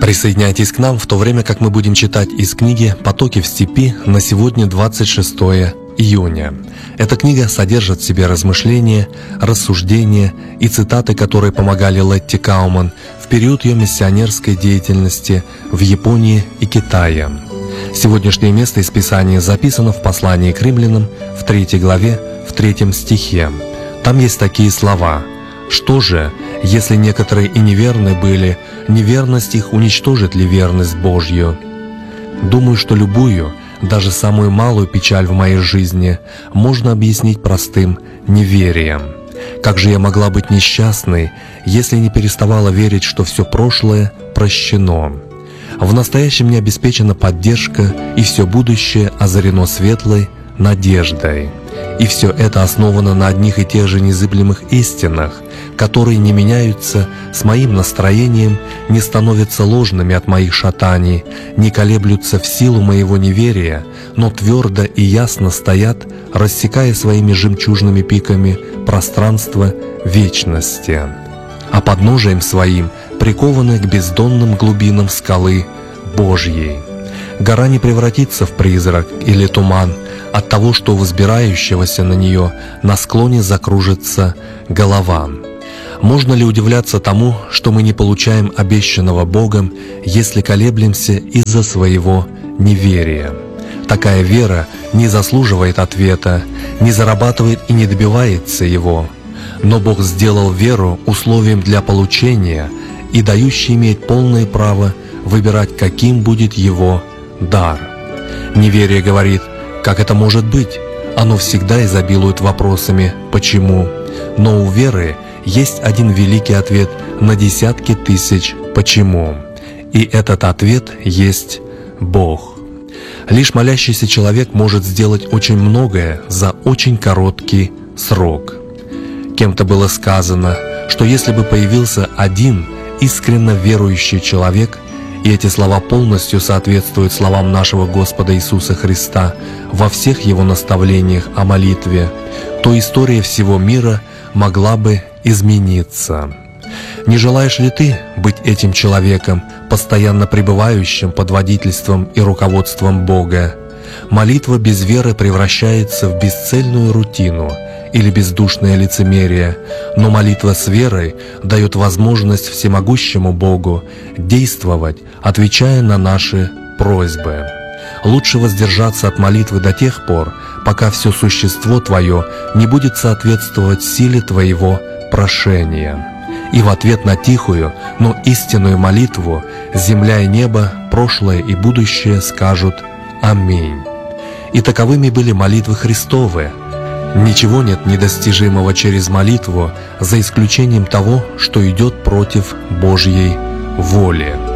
Присоединяйтесь к нам в то время, как мы будем читать из книги «Потоки в степи» на сегодня 26 июня. Эта книга содержит в себе размышления, рассуждения и цитаты, которые помогали Летти Кауман в период ее миссионерской деятельности в Японии и Китае. Сегодняшнее место из Писания записано в послании к римлянам в 3 главе, в 3 стихе. Там есть такие слова: «Что же, если некоторые и неверны были, неверность их уничтожит ли верность Божью? Думаю, что любую, даже самую малую печаль в моей жизни можно объяснить простым неверием. Как же я могла быть несчастной, если не переставала верить, что все прошлое прощено? В настоящем мне обеспечена поддержка, и все будущее озарено светлой надеждой. И все это основано на одних и тех же незыблемых истинах, которые не меняются с моим настроением, не становятся ложными от моих шатаний, не колеблются в силу моего неверия, но твердо и ясно стоят, рассекая своими жемчужными пиками пространство вечности. А подножием своим прикованы к бездонным глубинам скалы Божьей. Гора не превратится в призрак или туман от того, что у взбирающегося на нее на склоне закружится голова. Можно ли удивляться тому, что мы не получаем обещанного Богом, если колеблемся из-за своего неверия? Такая вера не заслуживает ответа, не зарабатывает и не добивается его. Но Бог сделал веру условием для получения и дающий имеет полное право выбирать, каким будет его дар. Неверие говорит: как это может быть? Оно всегда изобилует вопросами «почему?». Но у веры есть один великий ответ на десятки тысяч «почему?». И этот ответ есть Бог. Лишь молящийся человек может сделать очень многое за очень короткий срок. Кем-то было сказано, что если бы появился один искренне верующий человек, и эти слова полностью соответствуют словам нашего Господа Иисуса Христа во всех Его наставлениях о молитве, то история всего мира могла бы измениться. Не желаешь ли ты быть этим человеком, постоянно пребывающим под водительством и руководством Бога? Молитва без веры превращается в бесцельную рутину или бездушное лицемерие, но молитва с верой дает возможность всемогущему Богу действовать, отвечая на наши просьбы. Лучше воздержаться от молитвы до тех пор, пока все существо твое не будет соответствовать силе твоего прошения. И в ответ на тихую, но истинную молитву земля и небо, прошлое и будущее скажут «Аминь». И таковыми были молитвы Христовы. Ничего нет недостижимого через молитву, за исключением того, что идет против Божьей воли.